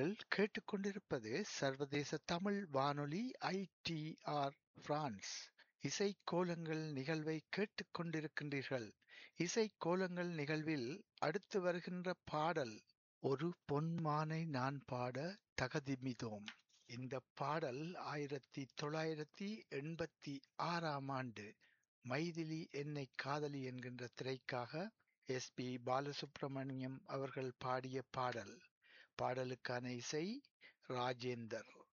நீங்கள் கேட்டுக்கொண்டிருப்பது சர்வதேச தமிழ் வானொலி ஐடிஆர் பிரான்ஸ். இசைக்கோலங்கள் நிகழ்வை கேட்டுக்கொண்டிருக்கின்றீர்கள். இசைக்கோலங்கள் நிகழ்வில் அடுத்து வருகின்ற பாடல் ஒரு பொன்மானை நான் பாட தகதிமிதோம். இந்த பாடல் 1986ஆம் ஆண்டு மைதிலி என்னை காதலி என்கின்ற திரைக்காக எஸ்.பி. பாலசுப்ரமணியம் அவர்கள் பாடிய பாடல். பாடலுக்கான இசை ராஜேந்தர்.